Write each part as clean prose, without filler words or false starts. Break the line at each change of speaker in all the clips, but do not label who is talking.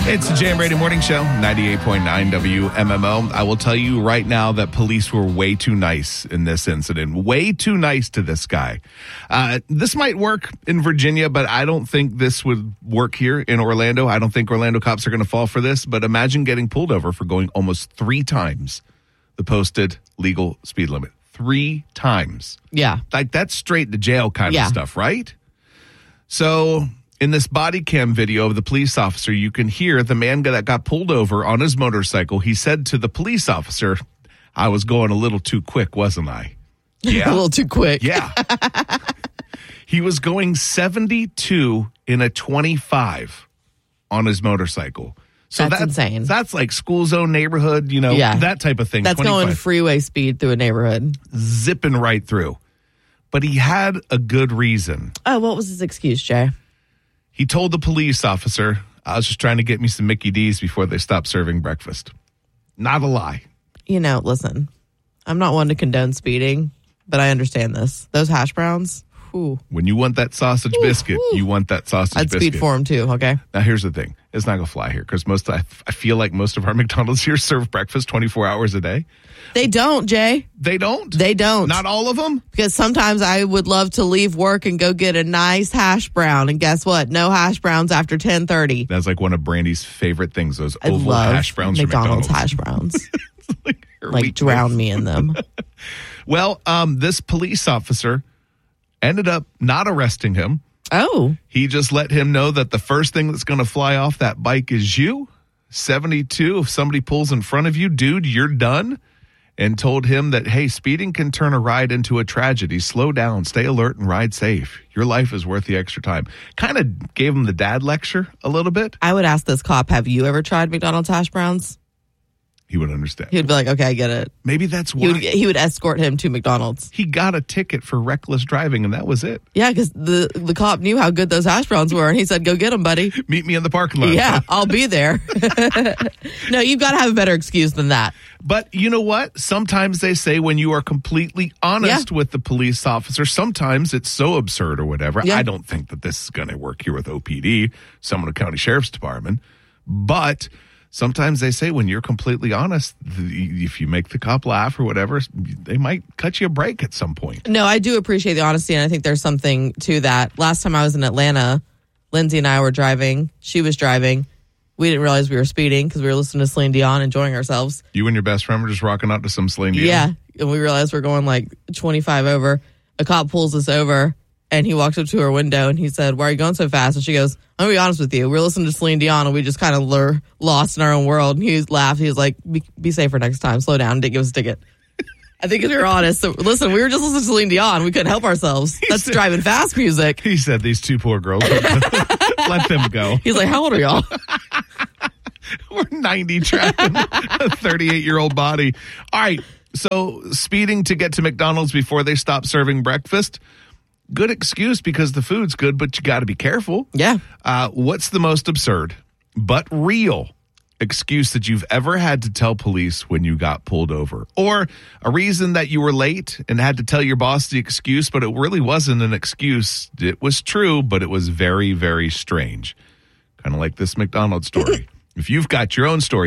It's the Jam Radio Morning Show, 98.9 WMMO. I will tell you right now that police were way too nice in this incident. Way too nice to this guy. This might work in Virginia, but I don't think this would work here in Orlando. I don't think Orlando cops are going to fall for this. But imagine getting pulled over for going almost 3 times the posted legal speed limit. 3 times.
Yeah.
Like, that's straight to jail kind of stuff, right? So in this body cam video of the police officer, you can hear the man that got pulled over on his motorcycle. He said to the police officer, "I was going a little too quick, wasn't I?" Yeah.
A little too quick.
Yeah. He was going 72 in a 25 on his motorcycle. So
that's insane.
That's like school zone neighborhood, that type of thing.
That's
25.
going freeway speed through a neighborhood.
Zipping right through. But he had a good reason.
Oh, what was his excuse, Jay?
He told the police officer, "I was just trying to get me some Mickey D's before they stopped serving breakfast." Not a lie.
Listen, I'm not one to condone speeding, but I understand this. Those hash browns,
when you want that sausage biscuit, you want that sausage biscuit.
I'd speed for them too, okay?
Now, here's the thing. It's not going to fly here because I feel like most of our McDonald's here serve breakfast 24 hours a day.
They don't, Jay.
They don't?
They don't.
Not all of them?
Because sometimes I would love to leave work and go get a nice hash brown. And guess what? No hash browns after 10:30.
That's like one of Brandy's favorite things, those oval hash browns from McDonald's.
hash browns. like drown me in them.
Well, this police officer ended up not arresting him.
Oh.
He just let him know that the first thing that's going to fly off that bike is you. 72, if somebody pulls in front of you, dude, you're done. And told him that, hey, speeding can turn a ride into a tragedy. Slow down, stay alert, and ride safe. Your life is worth the extra time. Kind of gave him the dad lecture a little bit.
I would ask this cop, have you ever tried McDonald's hash browns?
He would understand.
He would be like, okay, I get it.
Maybe that's why.
He would escort him to McDonald's.
He got a ticket for reckless driving, and that was it.
Yeah, because the cop knew how good those hash browns were, and he said, go get them, buddy.
Meet me in the parking lot.
Yeah, I'll be there. No, you've got to have a better excuse than that.
But you know what? Sometimes they say when you are completely honest with the police officer, sometimes it's so absurd or whatever.
Yeah.
I don't think that this is going to work here with OPD, Seminole County Sheriff's Department. But sometimes they say when you're completely honest, if you make the cop laugh or whatever, they might cut you a break at some point.
No, I do appreciate the honesty, and I think there's something to that. Last time I was in Atlanta, Lindsay and I were driving. She was driving. We didn't realize we were speeding because we were listening to Celine Dion, enjoying ourselves.
You and your best friend were just rocking out to some Celine Dion?
Yeah, and we realized we're going like 25 over. A cop pulls us over, and he walks up to her window, and he said, "Why are you going so fast?" And she goes, "I'm going to be honest with you. We're listening to Celine Dion, and we just kind of lost in our own world." And he laughed. He was like, be safer next time. Slow down. Didn't give us a ticket. I think if you're honest, so listen, we were just listening to Celine Dion. We couldn't help ourselves. That's driving fast music.
He said, "These two poor girls, let them go."
He's like, "How old are y'all?"
We're 90 tracking a 38-year-old body. All right, so speeding to get to McDonald's before they stop serving breakfast, good excuse because the food's good, but you got to be careful.
Yeah.
What's the most absurd but real excuse that you've ever had to tell police when you got pulled over? Or a reason that you were late and had to tell your boss the excuse, but it really wasn't an excuse. It was true, but it was very, very strange. Kind of like this McDonald's story. If you've got your own story,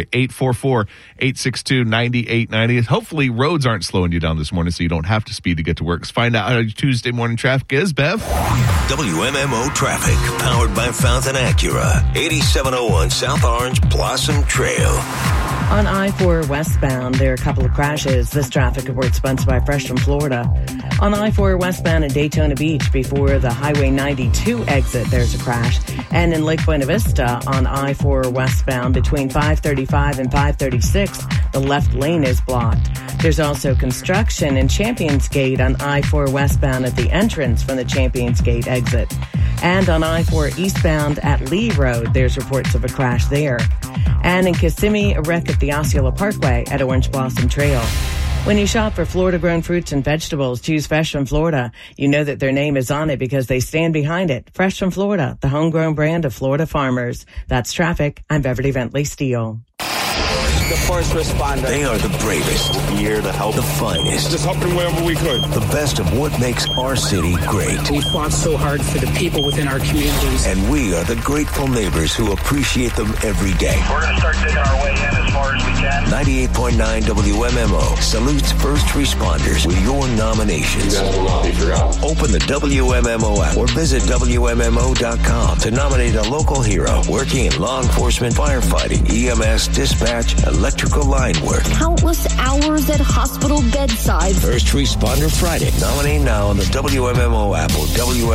844-862-9890. Hopefully roads aren't slowing you down this morning so you don't have to speed to get to work. Let's find out how your Tuesday morning traffic is, Bev.
WMMO traffic, powered by Fountain Acura, 8701 South Orange Blossom Trail.
On I-4 westbound, there are a couple of crashes. This traffic report sponsored by Fresh from Florida. On I-4 westbound at Daytona Beach, before the Highway 92 exit, there's a crash. And in Lake Buena Vista, on I-4 westbound, between 535 and 536, the left lane is blocked. There's also construction in Champions Gate on I-4 westbound at the entrance from the Champions Gate exit. And on I-4 eastbound at Lee Road, there's reports of a crash there. And in Kissimmee, a wreck at the Osceola Parkway at Orange Blossom Trail. When you shop for Florida-grown fruits and vegetables, choose Fresh from Florida. You know that their name is on it because they stand behind it. Fresh from Florida, the homegrown brand of Florida farmers. That's traffic. I'm Beverly Bentley Steele.
the first responders.
They are the bravest.
Here to help.
The finest.
Just help them wherever we could.
The best of what makes our city great.
We fought so hard for the people within our communities.
And we are the grateful neighbors who appreciate them every day.
We're going to start digging our way in as far as we can.
98.9 WMMO salutes first responders with your nominations.
You guys will not be forgotten.
Open the WMMO app or visit WMMO.com to nominate a local hero working in law enforcement, firefighting, EMS, dispatch, electrical line work.
Countless hours at hospital bedsides.
First Responder Friday. Nominate now on the WMMO app or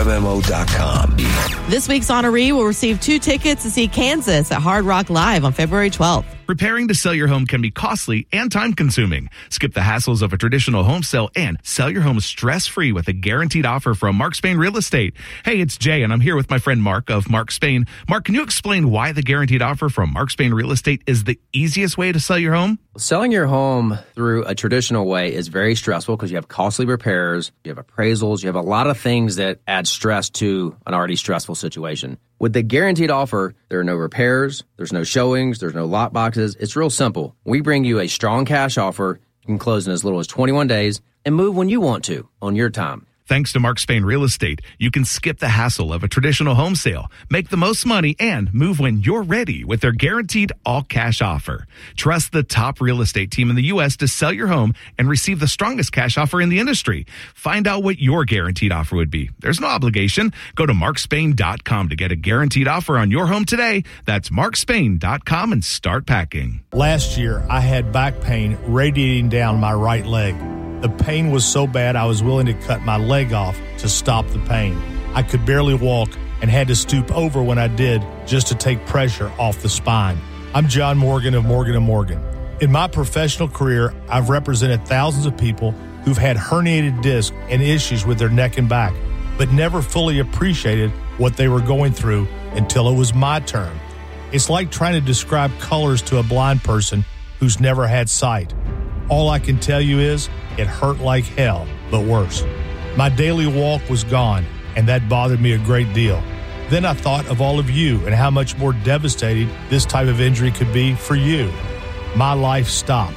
WMMO.com.
This week's honoree will receive 2 tickets to see Kansas at Hard Rock Live on February 12th.
Preparing to sell your home can be costly and time-consuming. Skip the hassles of a traditional home sale and sell your home stress-free with a guaranteed offer from Mark Spain Real Estate. Hey, it's Jay, and I'm here with my friend Mark of Mark Spain. Mark, can you explain why the guaranteed offer from Mark Spain Real Estate is the easiest way to sell your home?
Selling your home through a traditional way is very stressful because you have costly repairs, you have appraisals, you have a lot of things that add stress to an already stressful situation. With the guaranteed offer, there are no repairs, there's no showings, there's no lock boxes. It's real simple. We bring you a strong cash offer. You can close in as little as 21 days and move when you want to on your time.
Thanks to Mark Spain Real Estate, you can skip the hassle of a traditional home sale, make the most money, and move when you're ready with their guaranteed all-cash offer. Trust the top real estate team in the U.S. to sell your home and receive the strongest cash offer in the industry. Find out what your guaranteed offer would be. There's no obligation. Go to markspain.com to get a guaranteed offer on your home today. That's markspain.com and start packing.
Last year, I had back pain radiating down my right leg. The pain was so bad I was willing to cut my leg off to stop the pain. I could barely walk and had to stoop over when I did just to take pressure off the spine. I'm John Morgan of Morgan & Morgan. In my professional career, I've represented thousands of people who've had herniated discs and issues with their neck and back, but never fully appreciated what they were going through until it was my turn. It's like trying to describe colors to a blind person who's never had sight. All I can tell you is it hurt like hell, but worse. My daily walk was gone, and that bothered me a great deal. Then I thought of all of you and how much more devastating this type of injury could be for you. My life stopped.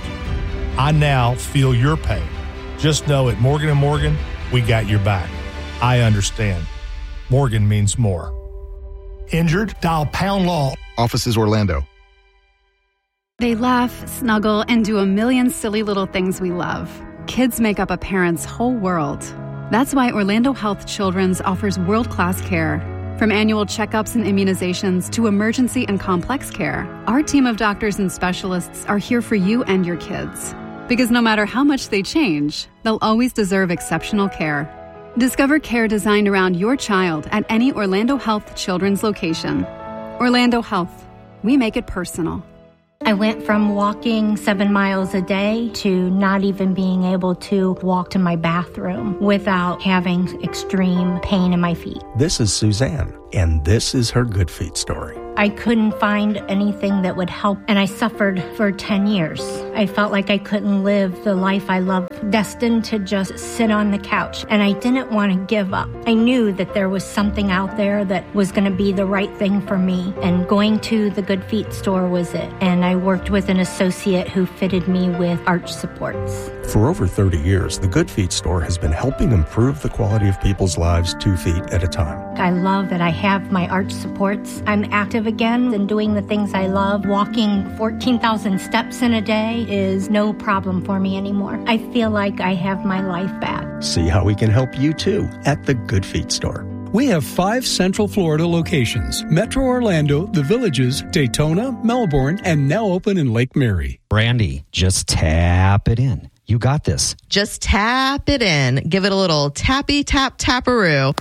I now feel your pain. Just know at Morgan & Morgan, we got your back. I understand. Morgan means more. Injured? Dial Pound Law.
Offices Orlando.
They laugh, snuggle, and do a million silly little things we love. Kids make up a parent's whole world. That's why Orlando Health Children's offers world-class care. From annual checkups and immunizations to emergency and complex care, our team of doctors and specialists are here for you and your kids. Because no matter how much they change, they'll always deserve exceptional care. Discover care designed around your child at any Orlando Health Children's location. Orlando Health. We make it personal.
I went from walking 7 miles a day to not even being able to walk to my bathroom without having extreme pain in my feet.
This is Suzanne, and this is her Good Feet story.
I couldn't find anything that would help, and I suffered for 10 years. I felt like I couldn't live the life I love, destined to just sit on the couch, and I didn't want to give up. I knew that there was something out there that was going to be the right thing for me, and going to the Good Feet store was it. And I worked with an associate who fitted me with arch supports.
For over 30 years, the Good Feet store has been helping improve the quality of people's lives 2 feet at a time.
I love that I have my arch supports. I'm active again and doing the things I love. Walking 14,000 steps in a day is no problem for me anymore. I feel like I have my life back.
See how we can help you too at the Good Feet store.
We have 5 Central Florida locations: Metro Orlando, The Villages, Daytona, Melbourne, and now open in Lake Mary.
Brandy, just tap it in. You got this.
Just tap it in. Give it a little tappy tap taparoo.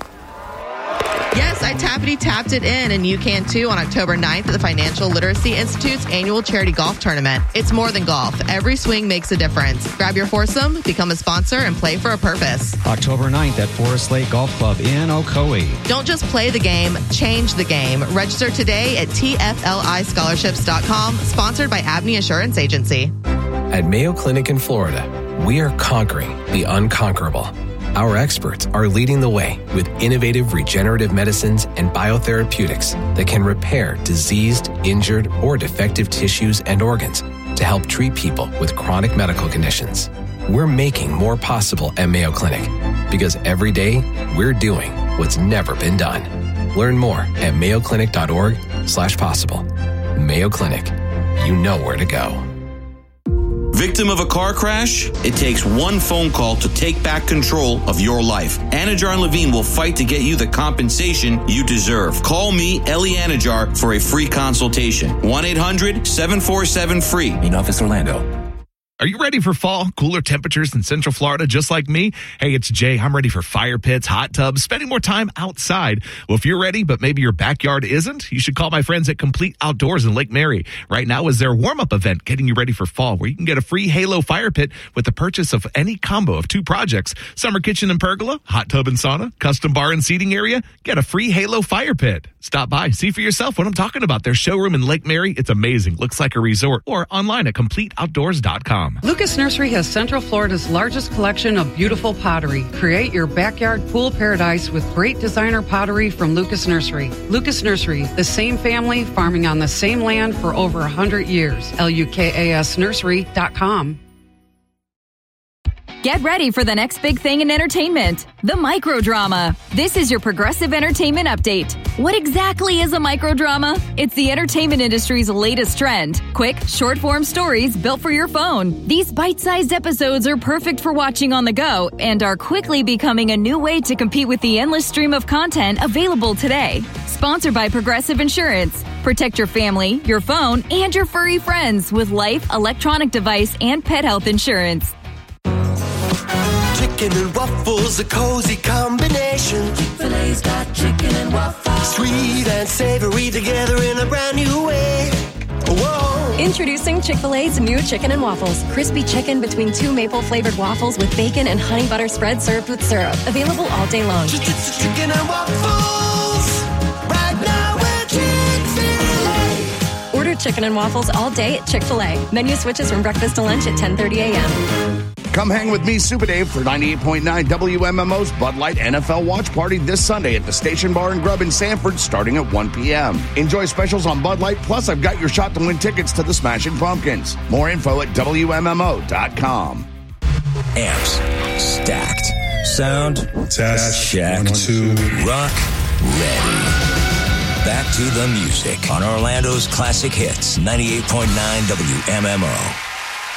Yes, I tappity tapped it in, and you can too on October 9th at the Financial Literacy Institute's annual charity golf tournament. It's more than golf. Every swing makes a difference. Grab your foursome, become a sponsor, and play for a purpose.
October 9th at Forest Lake Golf Club in Ocoee.
Don't just play the game, change the game. Register today at tflischolarships.com, sponsored by Abney Assurance Agency.
At Mayo Clinic in Florida, we are conquering the unconquerable. Our experts are leading the way with innovative regenerative medicines and biotherapeutics that can repair diseased, injured, or defective tissues and organs. to help treat people with chronic medical conditions. We're making more possible at Mayo Clinic because every day we're doing what's never been done. Learn more at mayoclinic.org/possible. Mayo Clinic. You know where to go.
Victim of a car crash? It takes one phone call to take back control of your life. Anajar and Levine will fight to get you the compensation you deserve. Call me, Ellie Anajar, for a free consultation. 1-800-747-FREE.
In Office, Orlando.
Are you ready for fall? Cooler temperatures in Central Florida, just like me? Hey, it's Jay. I'm ready for fire pits, hot tubs, spending more time outside. Well, if you're ready, but maybe your backyard isn't, you should call my friends at Complete Outdoors in Lake Mary. Right now is their warm-up event getting you ready for fall, where you can get a free Halo fire pit with the purchase of any combo of 2 projects. Summer kitchen and pergola, hot tub and sauna, custom bar and seating area. Get a free Halo fire pit. Stop by, see for yourself what I'm talking about. Their showroom in Lake Mary, it's amazing. Looks like a resort. Or online at CompleteOutdoors.com.
Lucas Nursery has Central Florida's largest collection of beautiful pottery. Create your backyard pool paradise with great designer pottery from Lucas Nursery. Lucas Nursery, the same family farming on the same land for over 100 years. LUKASnursery.com.
Get ready for the next big thing in entertainment, the microdrama. This is your Progressive Entertainment Update. What exactly is a microdrama? It's the entertainment industry's latest trend. Quick, short-form stories built for your phone. These bite-sized episodes are perfect for watching on the go and are quickly becoming a new way to compete with the endless stream of content available today. Sponsored by Progressive Insurance. Protect your family, your phone, and your furry friends with life, electronic device, and pet health insurance.
Chicken and waffles, a cozy combination. Chick-fil-A's got chicken and waffles. Sweet and savory together in a brand new way. Whoa.
Introducing Chick-fil-A's new chicken and waffles. Crispy chicken between 2 maple-flavored waffles with bacon and honey butter spread served with syrup. Available all day long.
Chicken and waffles. Right now we're Chick-fil-A.
Order chicken and waffles all day at Chick-fil-A. Menu switches from breakfast to lunch at 10:30 a.m.
Come hang with me, Super Dave, for 98.9 WMMO's Bud Light NFL Watch Party this Sunday at the Station Bar and Grub in Sanford starting at 1 p.m. Enjoy specials on Bud Light, plus I've got your shot to win tickets to the Smashing Pumpkins. More info at WMMO.com.
Amps stacked. Sound test. Check. 1, 2. Rock ready. Back to the music on Orlando's Classic Hits, 98.9 WMMO.